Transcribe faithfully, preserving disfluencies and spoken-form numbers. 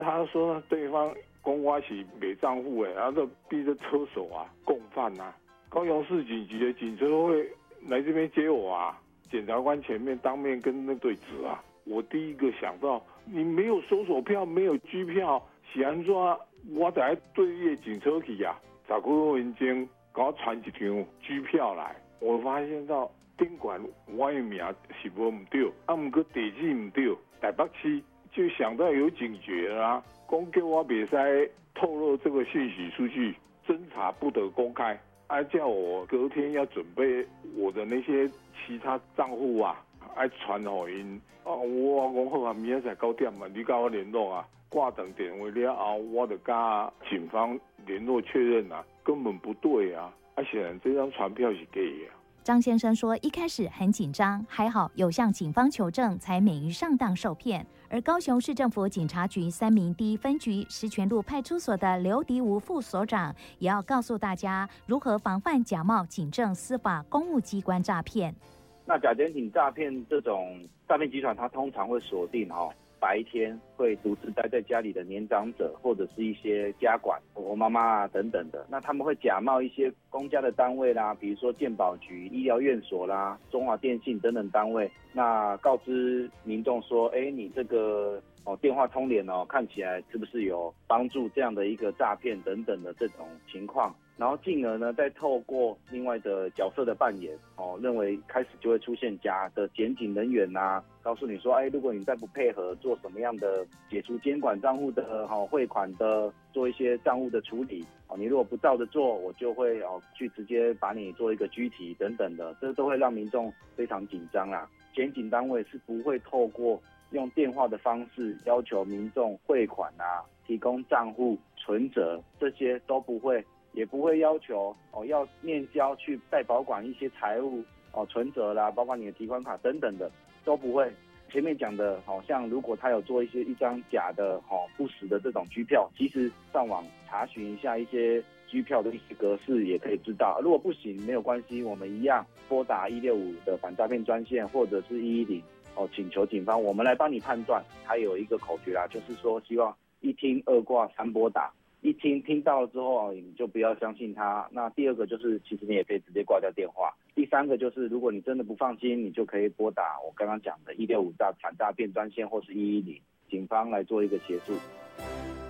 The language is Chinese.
他说对方公我是没账户哎，然后就逼着车手啊共犯啊。高雄市警局的警车会来这边接我啊，检察官前面当面跟那对峙啊。我第一个想到，你没有搜索票，没有拘票，是安怎我在对越警车去啊？十几分钟给我传一张拘票来，我发现到宾馆我的名是无唔对，啊，不过地址唔对，台北市就想到有警觉啦，讲叫我别使透露这个讯息出去，侦查不得公开。啊，叫我隔天要准备我的那些其他账户啊，爱传给因。啊，我讲好啊，明仔载九点嘛，你跟我联络啊。挂等电话了后，我就跟警方联络确认啊，根本不对啊！啊，显然这张传票是假的。 张先生说，一开始很紧张，还好有向警方求证，才免于上当受骗。而高雄市政府警察局三民第一分局石泉路派出所的刘迪吴副所长，也要告诉大家如何防范假冒警政司法公务机关诈骗。 那假检警诈骗这种诈骗集团，它通常会锁定哈、哦。白天会独自待在家里的年长者，或者是一些家管、我妈妈啊等等的，那他们会假冒一些公家的单位啦，比如说健保局、医疗院所啦、中华电信等等单位，那告知民众说，哎，你这个哦电话通联哦，看起来是不是有帮助这样的一个诈骗等等的这种情况。然后进而呢，再透过另外的角色的扮演，哦，认为开始就会出现假的检警人员呐、啊，告诉你说，哎，如果你再不配合做什么样的解除监管账户的哈、哦、汇款的，做一些账户的处理，哦，你如果不照着做，我就会哦去直接把你做一个拘提等等的，这都会让民众非常紧张啦。检警单位是不会透过用电话的方式要求民众汇款啊，提供账户存折，这些都不会。也不会要求哦要面交去代保管一些财务哦存折啦，包括你的提款卡等等的都不会。前面讲的，好、哦、像如果他有做一些一张假的哦不实的这种居票，其实上网查询一下一些居票的一些格式也可以知道。如果不行没有关系，我们一样拨打一六五的反诈骗专线或者是一一零哦，请求警方我们来帮你判断。还有一个口诀啦，就是说希望一听二挂三拨打。一听听到了之后，你就不要相信他。那第二个就是，其实你也可以直接挂掉电话。第三个就是，如果你真的不放心，你就可以拨打我刚刚讲的一六五大反诈骗专线或是一一零，警方来做一个协助。